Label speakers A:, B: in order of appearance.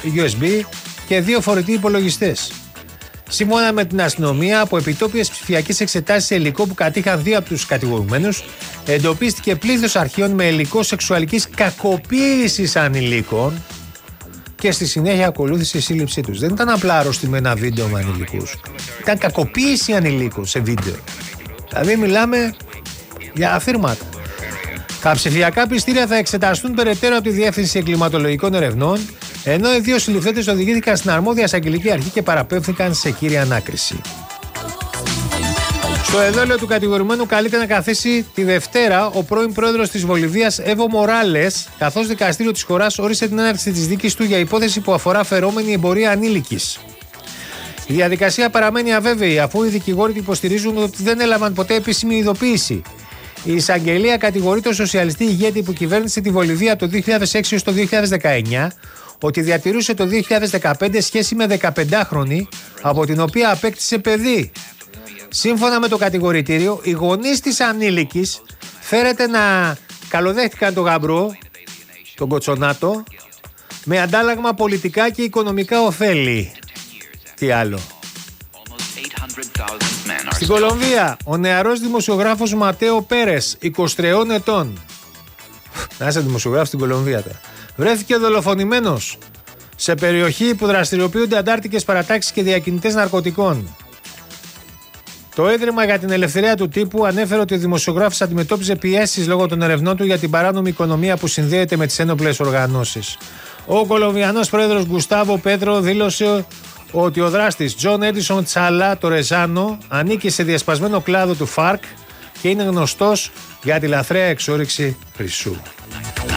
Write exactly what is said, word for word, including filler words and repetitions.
A: γιου ες μπι και δύο φορητοί υπολογιστές. Σύμφωνα με την αστυνομία, από επιτόπιες ψηφιακές εξετάσεις σε υλικό που κατήχαν δύο από τους κατηγορουμένους, εντοπίστηκε πλήθος αρχείων με υλικό σεξουαλικής κακοποίησης ανηλίκων και στη συνέχεια ακολούθησε η σύλληψή τους. Δεν ήταν απλά αρρωστημένα βίντεο με ανηλικούς. Ήταν κακοποίηση ανηλίκων σε βίντεο. Δηλαδή μιλάμε για αφήρματα. Τα ψηφιακά πιστήρια θα εξεταστούν περαιτέρω από τη Διεύθυνση Εγκληματολογικών Ερευνών, ενώ οι δύο συλληφθέντες οδηγήθηκαν στην αρμόδια εισαγγελική αρχή και παραπέμφθηκαν σε κύρια ανάκριση. Στο εδόλιο του κατηγορουμένου καλείται να καθίσει τη Δευτέρα ο πρώην πρόεδρος της Βολιβίας Εύω Μοράλες, καθώς δικαστήριο της χώρας όρισε την έναρξη της δίκης του για υπόθεση που αφορά φερόμενη εμπορία ανήλικης. Η διαδικασία παραμένει αβέβαιη, αφού οι δικηγόροι υποστηρίζουν ότι δεν έλαβαν ποτέ επίσημη ειδοποίηση. Η εισαγγελία κατηγορεί τον σοσιαλιστή ηγέτη που κυβέρνησε τη Βολιβία από το δύο χιλιάδες έξι έως το δύο χιλιάδες δεκαεννιά ότι διατηρούσε το δύο χιλιάδες δεκαπέντε σχέση με δεκαπεντάχρονη, από την οποία απέκτησε παιδί. Σύμφωνα με το κατηγορητήριο, οι γονείς της ανήλικης φέρεται να καλοδέχτηκαν τον γαμπρό, τον Κοτσονάτο, με αντάλλαγμα πολιτικά και οικονομικά ωφέλη. Τι άλλο. Στην Κολομβία, ο νεαρός δημοσιογράφος Ματέο Πέρες, είκοσι τριών ετών, να είσαι δημοσιογράφος στην Κολομβία τώρα, βρέθηκε δολοφονημένος σε περιοχή που δραστηριοποιούνται αντάρτικες παρατάξεις και διακινητές ναρκωτικών. Το Ίδρυμα για την Ελευθερία του Τύπου ανέφερε ότι ο δημοσιογράφος αντιμετώπιζε πιέσεις λόγω των ερευνών του για την παράνομη οικονομία που συνδέεται με τις ένοπλες οργανώσεις. Ο Κολομβιανός πρόεδρος Γκουστάβο Πέτρο δήλωσε ότι ο δράστης Τζον Έντισον Τσάλα Τορεζάνο ανήκει σε διασπασμένο κλάδο του ΦΑΡΚ και είναι γνωστός για τη λαθρέα εξόρυξη χρυσού.